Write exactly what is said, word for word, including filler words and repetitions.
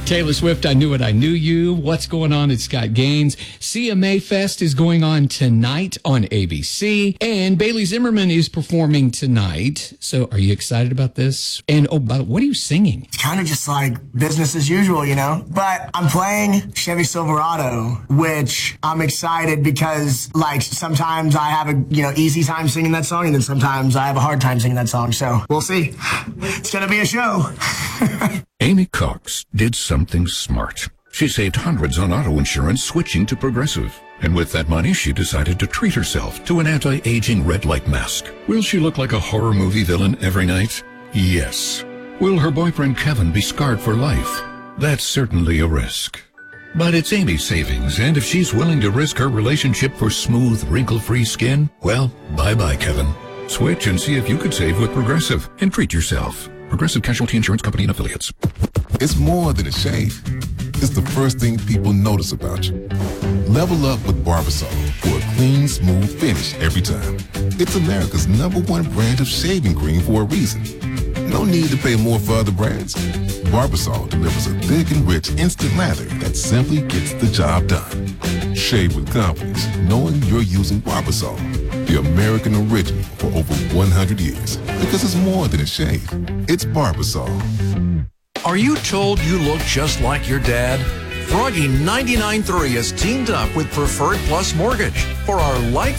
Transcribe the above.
Taylor Swift, I Knew It, I Knew You. What's going on? It's Scott Gaines. C M A Fest is going on tonight on A B C, and Bailey Zimmerman is performing tonight. So are you excited about this? And, oh, by the way, what are you singing? It's kind of just like business as usual, you know? But I'm playing Chevy Silverado, which I'm excited because, like, sometimes I have a, you know, easy time singing that song, and then sometimes I have a hard time singing that song. So we'll see. It's going to be a show. Amy Cox did something smart. She saved hundreds on auto insurance switching to Progressive. And with that money, she decided to treat herself to an anti-aging red light mask. Will she look like a horror movie villain every night? Yes. Will her boyfriend Kevin be scarred for life? That's certainly a risk. But it's Amy's savings, and if she's willing to risk her relationship for smooth, wrinkle-free skin, well, bye-bye, Kevin. Switch and see if you could save with Progressive and treat yourself. Progressive Casualty Insurance Company and Affiliates. It's more than a shave. It's the first thing people notice about you. Level up with Barbasol for a clean, smooth finish every time. It's America's number one brand of shaving cream for a reason. No need to pay more for other brands. Barbasol delivers a thick and rich instant lather that simply gets the job done. Shave with confidence, knowing you're using Barbasol, the American original for over one hundred years. Because it's more than a shave. It's Barbasol. Are you told you look just like your dad? Froggy ninety-nine point three has teamed up with Preferred Plus Mortgage for our Life